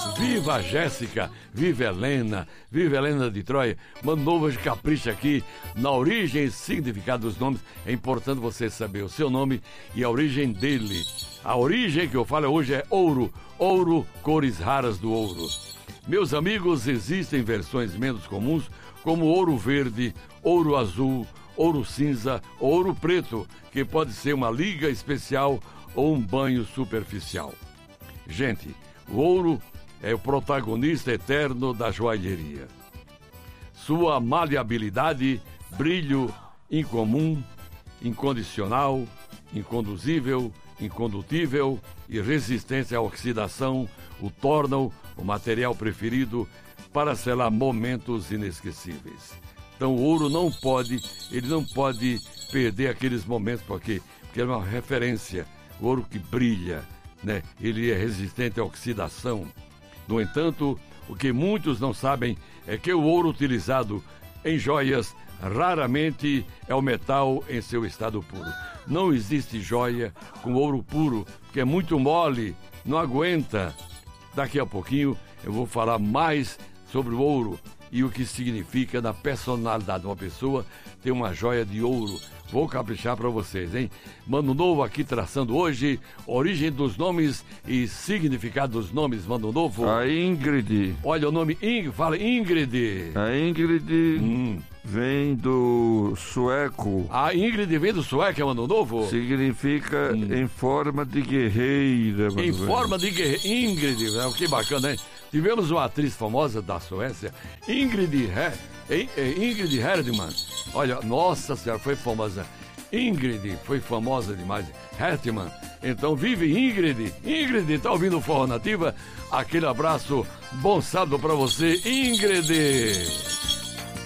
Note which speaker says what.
Speaker 1: Viva a Jéssica, viva Helena de Troia. Mano Novo hoje capricha aqui na origem e significado dos nomes. É importante você saber o seu nome e a origem dele. A origem que eu falo hoje é ouro, cores raras do ouro. Meus amigos, existem versões menos comuns, como ouro verde, ouro azul, ouro cinza, ouro preto, que pode ser uma liga especial ou um banho superficial. Gente, o ouro é o protagonista eterno da joalheria. Sua maleabilidade, brilho incomum, incondicional, inconduzível, incondutível e resistência à oxidação o tornam o material preferido para selar momentos inesquecíveis. Então o ouro não pode perder aqueles momentos, porque é uma referência, o ouro que brilha, né? Ele é resistente à oxidação. No entanto, o que muitos não sabem é que o ouro utilizado em joias raramente é o metal em seu estado puro. Não existe joia com ouro puro, porque é muito mole, não aguenta. Daqui a pouquinho eu vou falar mais sobre o ouro e o que significa na personalidade de uma pessoa ter uma joia de ouro. Vou caprichar para vocês, hein? Mano Novo aqui traçando hoje origem dos nomes e significado dos nomes, Mano Novo.
Speaker 2: A Ingrid.
Speaker 1: Olha o nome, fala Ingrid.
Speaker 2: A Ingrid vem do sueco.
Speaker 1: A Ingrid vem do sueco, é Mano Novo?
Speaker 2: Significa em forma de guerreira.
Speaker 1: Em forma de guerreira. Ingrid, que bacana, hein? Tivemos uma atriz famosa da Suécia, Ingrid Herdman. Olha, nossa senhora, foi famosa. Ingrid foi famosa demais. Herdman. Então vive Ingrid. Ingrid, tá ouvindo o Forró Nativa? Aquele abraço, bom sábado pra você, Ingrid.